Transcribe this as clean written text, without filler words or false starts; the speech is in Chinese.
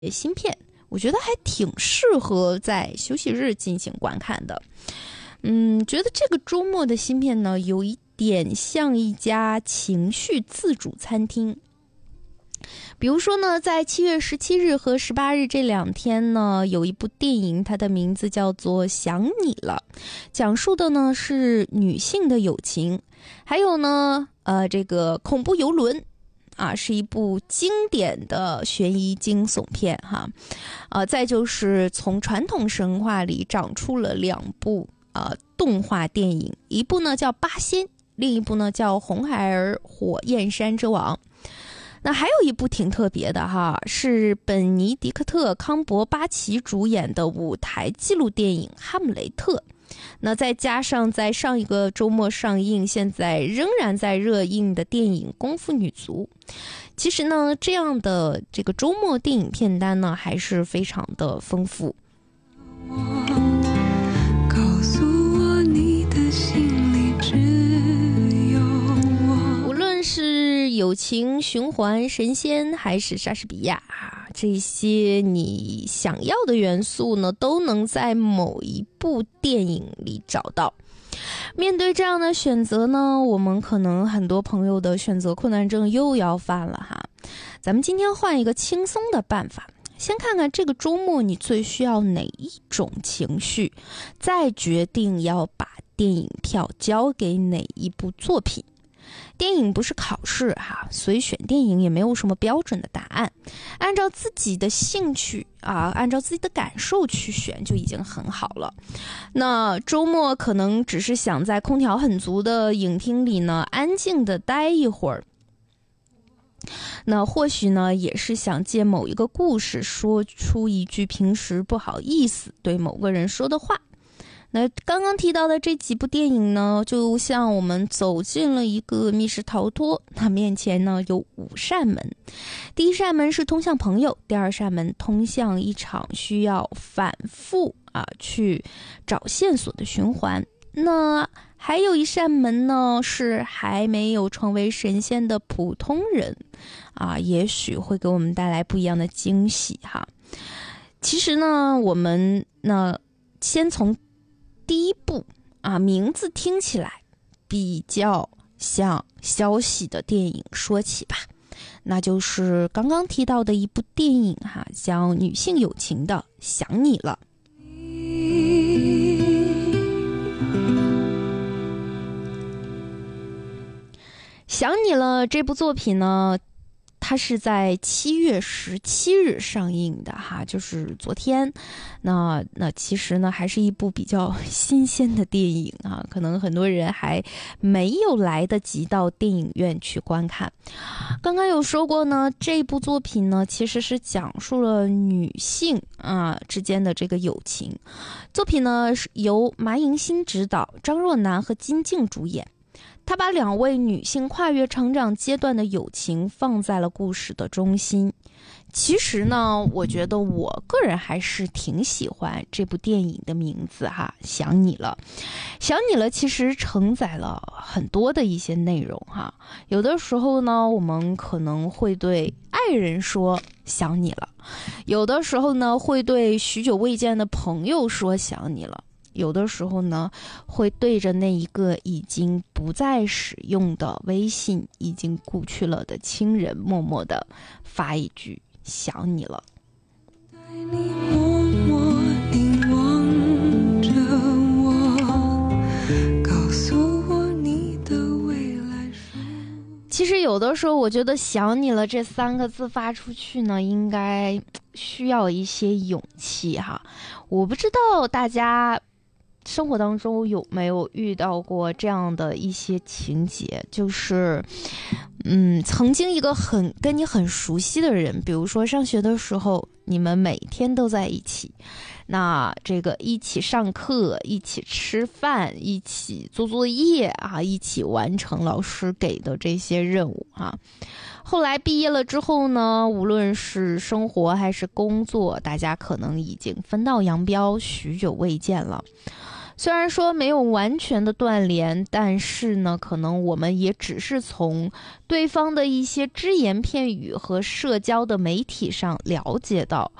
新片，我觉得还挺适合在休息日进行观看的。觉得这个周末的新片呢，有一点像一家情绪自助餐厅。比如说呢，在7月17日和18日这2天呢，有一部电影，它的名字叫做《想你了》，讲述的呢是女性的友情。还有呢，这个恐怖游轮啊，是一部经典的悬疑惊悚片哈。再就是从传统神话里长出了2部动画电影，一部呢叫《八仙》，另一部呢叫《红孩儿火焰山之王》。那还有一部挺特别的哈，是本尼迪克特·康伯巴奇主演的舞台纪录电影《哈姆雷特》。那再加上在上一个周末上映，现在仍然在热映的电影《功夫女足》。其实呢，这样的这个周末电影片单呢，还是非常的丰富。 告诉我你的心里只有我。 无论是友情循环、神仙还是莎士比亚这些你想要的元素呢，都能在某一部电影里找到。面对这样的选择呢，我们可能很多朋友的选择困难症又要犯了哈。咱们今天换一个轻松的办法，先看看这个周末你最需要哪一种情绪，再决定要把电影票交给哪一部作品。电影不是考试哈，所以选电影也没有什么标准的答案，按照自己的兴趣按照自己的感受去选就已经很好了。那周末可能只是想在空调很足的影厅里呢，安静的待一会儿。那或许呢，也是想借某一个故事说出一句平时不好意思对某个人说的话。那刚刚提到的这几部电影呢，就像我们走进了一个密室逃脱，那面前呢有5扇门，第一扇门是通向朋友，第2扇门通向一场需要反复去找线索的循环。那还有一扇门呢，是还没有成为神仙的普通人也许会给我们带来不一样的惊喜哈。其实呢，我们先从第一部名字听起来比较像消息的电影说起吧，那就是刚刚提到的一部电影讲女性友情的《想你了》。想你了这部作品呢，它是在7月17日上映的哈，就是昨天。那其实呢，还是一部比较新鲜的电影可能很多人还没有来得及到电影院去观看。刚刚有说过呢，这部作品呢，其实是讲述了女性之间的这个友情。作品呢是由马颖欣执导，张若楠和金靖主演。他把2位女性跨越成长阶段的友情放在了故事的中心。其实呢，我觉得我个人还是挺喜欢这部电影的名字想你了。想你了其实承载了很多的一些内容有的时候呢，我们可能会对爱人说想你了，有的时候呢，会对许久未见的朋友说想你了，有的时候呢，会对着那一个已经不再使用的微信，已经故去了的亲人，默默地发一句想你了。 带你默默凝望着我，告诉我你的未来属其实有的时候我觉得想你了这3个字发出去呢，应该需要一些勇气我不知道大家生活当中有没有遇到过这样的一些情节，就是曾经一个跟你很熟悉的人，比如说上学的时候你们每天都在一起，那这个一起上课，一起吃饭，一起做作业一起完成老师给的这些任务后来毕业了之后呢，无论是生活还是工作，大家可能已经分道扬镳，许久未见了。 虽然说没有完全的断联，但是呢，可能我们也只是从对方的一些只言片语和社交的媒体上了解到，